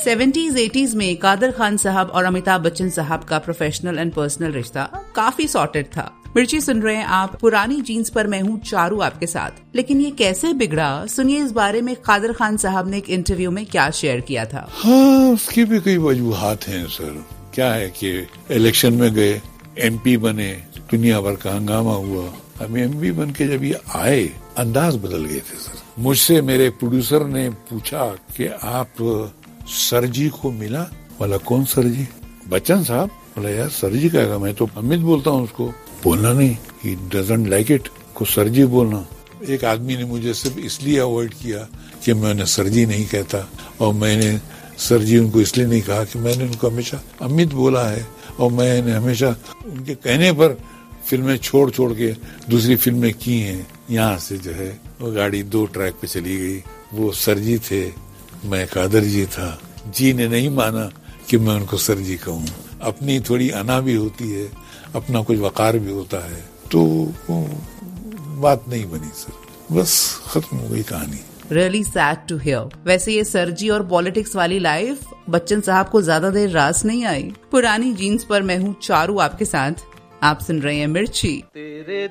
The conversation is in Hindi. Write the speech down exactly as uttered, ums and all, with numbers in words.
सेवेंटीज़ एटीज़ में कादर खान साहब और अमिताभ बच्चन साहब का प्रोफेशनल एंड पर्सनल रिश्ता काफी सॉर्टेड था। मिर्ची सुन रहे हैं आप पुरानी जीन्स पर मैं हूँ चारू आपके साथ। लेकिन ये कैसे बिगड़ा, सुनिए इस बारे में कादर खान साहब ने एक इंटरव्यू में क्या शेयर किया था। हाँ, उसकी भी कई वजूहात हैं सर। क्या है कि इलेक्शन में गए, एमपी बने, दुनिया भर का हंगामा हुआ। अब एमपी बन के जब ये आए, अंदाज बदल गए थे सर। मुझसे मेरे प्रोड्यूसर ने पूछा कि आप सर जी को मिला? बोला कौन सर जी? बच्चन साहब। बोला यार सर जी कहेगा, मैं तो अमित बोलता हूँ उसको। बोलना नहीं, ही डजंट लाइक इट को सर जी बोलना। एक आदमी ने मुझे सिर्फ इसलिए अवॉइड किया कि मैं उन्हें सर जी नहीं कहता, और मैंने सर जी उनको इसलिए नहीं कहा कि मैंने उनको हमेशा अमित बोला है, और मैंने हमेशा उनके कहने पर फिल्में छोड़ छोड़ के दूसरी फिल्में की हैं। यहाँ से जो है वो गाड़ी दो ट्रैक पे चली गई। वो सर जी थे, मैं कादर जी था। जी ने नहीं माना कि मैं उनको सर जी कहूँ। अपनी थोड़ी अना भी होती है, अपना कुछ वकार भी होता है, तो बात नहीं बनी सर, बस खत्म हो गई कहानी। Really sad to hear। वैसे ये सरजी और पॉलिटिक्स वाली लाइफ बच्चन साहब को ज्यादा देर रास नहीं आई। पुरानी जीन्स पर मैं हूँ चारू आपके साथ। आप सुन रहे हैं मिर्ची।